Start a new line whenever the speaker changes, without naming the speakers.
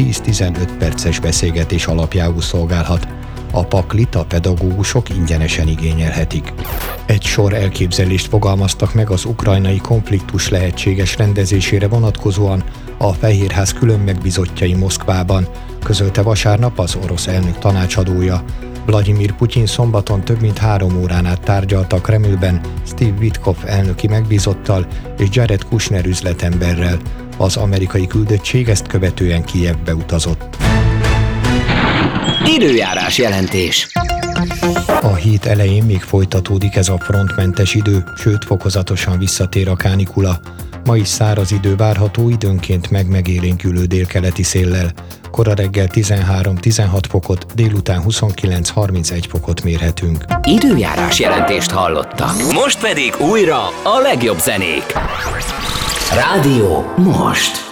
10-15 perces beszélgetés alapjául szolgálhat. A paklit a pedagógusok ingyenesen igényelhetik. Egy sor elképzelést fogalmaztak meg az ukrajnai konfliktus lehetséges rendezésére vonatkozóan a Fehérház külön megbízottjai Moszkvában, közölte vasárnap az orosz elnök tanácsadója. Vladimir Putyin szombaton több mint 3 órán át tárgyalt a Kremlben Steve Witkoff elnöki megbízottal és Jared Kushner üzletemberrel. Az amerikai küldöttség ezt követően Kijevbe utazott.
Időjárás jelentés.
A hét elején még folytatódik ez a frontmentes idő, sőt fokozatosan visszatér a kánikula. Ma is száraz idő várható, időnként megélénkülő délkeleti széllel. Kora reggel 13-16 fokot, délután 29-31 fokot mérhetünk.
Időjárás jelentést hallottak. Most pedig újra a legjobb zenék. Rádió most.